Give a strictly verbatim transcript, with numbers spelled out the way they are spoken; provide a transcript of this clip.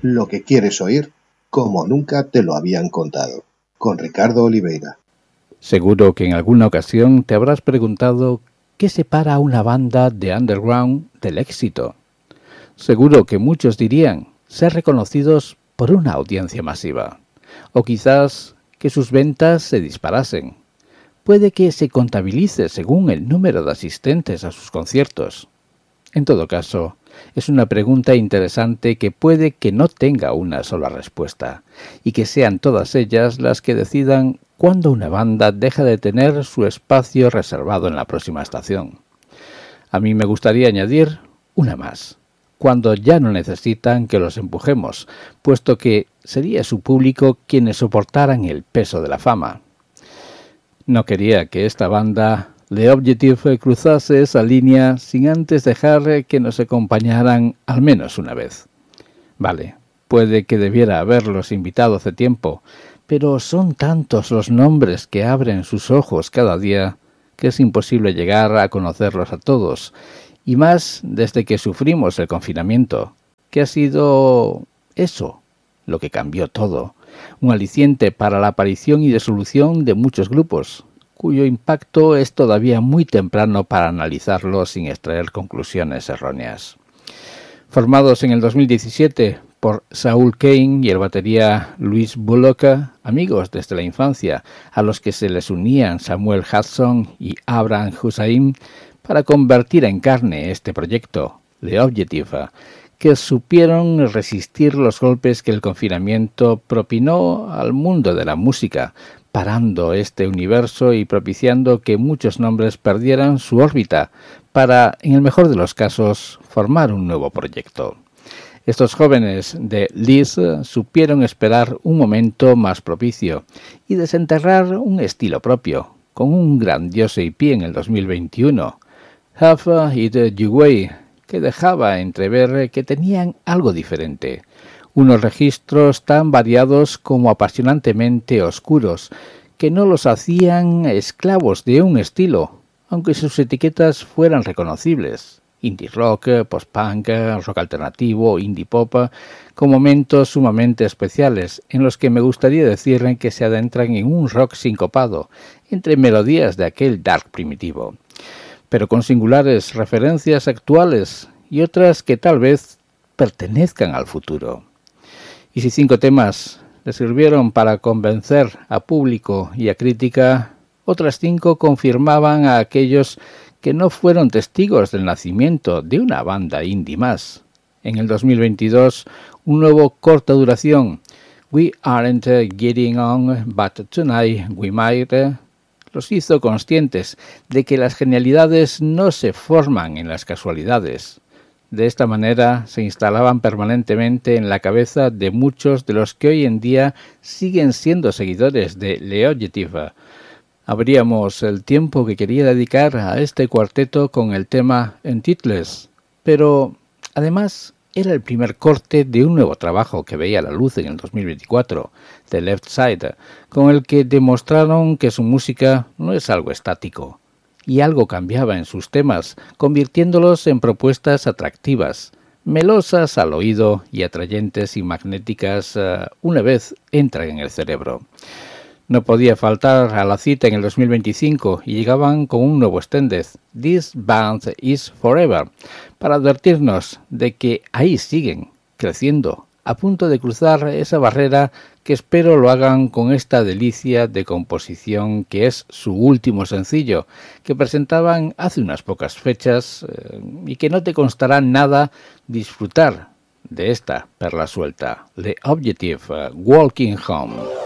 lo que quieres oír, como nunca te lo habían contado, con Ricardo Oliveira. Seguro que en alguna ocasión te habrás preguntado qué separa a una banda de underground del éxito. Seguro que muchos dirían ser reconocidos por una audiencia masiva, o quizás que sus ventas se disparasen. Puede que se contabilice según el número de asistentes a sus conciertos. En todo caso, es una pregunta interesante que puede que no tenga una sola respuesta, y que sean todas ellas las que decidan cuándo una banda deja de tener su espacio reservado en la próxima estación. A mí me gustaría añadir una más, cuando ya no necesitan que los empujemos, puesto que sería su público quienes soportaran el peso de la fama. No quería que esta banda The Objective cruzase esa línea sin antes dejar que nos acompañaran al menos una vez. Vale, puede que debiera haberlos invitado hace tiempo, pero son tantos los nombres que abren sus ojos cada día que es imposible llegar a conocerlos a todos, y más desde que sufrimos el confinamiento, que ha sido eso, lo que cambió todo, un aliciente para la aparición y disolución de muchos grupos, cuyo impacto es todavía muy temprano para analizarlo sin extraer conclusiones erróneas. Formados en el dos mil diecisiete por Saul Kane y el batería Louis Bullock, amigos desde la infancia, a los que se les unían Samuel Hudson y Abraham Hussain, para convertir en carne este proyecto, The Objective, que supieron resistir los golpes que el confinamiento propinó al mundo de la música, parando este universo y propiciando que muchos nombres perdieran su órbita para, en el mejor de los casos, formar un nuevo proyecto. Estos jóvenes de Leeds supieron esperar un momento más propicio y desenterrar un estilo propio, con un grandioso E P en el dos mil veintiuno, Have It Your Way, que dejaba entrever que tenían algo diferente. Unos registros tan variados como apasionantemente oscuros, que no los hacían esclavos de un estilo, aunque sus etiquetas fueran reconocibles. Indie rock, post-punk, rock alternativo, indie pop, con momentos sumamente especiales, en los que me gustaría decir que se adentran en un rock sincopado, entre melodías de aquel dark primitivo, pero con singulares referencias actuales y otras que tal vez pertenezcan al futuro. Y si cinco temas le sirvieron para convencer a público y a crítica, otras cinco confirmaban a aquellos que no fueron testigos del nacimiento de una banda indie más. En el dos mil veintidós, un nuevo corta duración, We Aren't Getting On, But Tonight We Might, los hizo conscientes de que las genialidades no se forman en las casualidades. De esta manera se instalaban permanentemente en la cabeza de muchos de los que hoy en día siguen siendo seguidores de The Objective. Abríamos el tiempo que quería dedicar a este cuarteto con el tema Entitled, pero además era el primer corte de un nuevo trabajo que veía la luz en el dos mil veinticuatro, The Left Side, con el que demostraron que su música no es algo estático, y algo cambiaba en sus temas, convirtiéndolos en propuestas atractivas, melosas al oído y atrayentes y magnéticas uh, una vez entran en el cerebro. No podía faltar a la cita en el dos mil veinticinco y llegaban con un nuevo extended, This Band Is Forever, para advertirnos de que ahí siguen, creciendo, a punto de cruzar esa barrera que espero lo hagan con esta delicia de composición que es su último sencillo, que presentaban hace unas pocas fechas eh, y que no te constará nada disfrutar de esta perla suelta, The Objective, uh, Walking Home.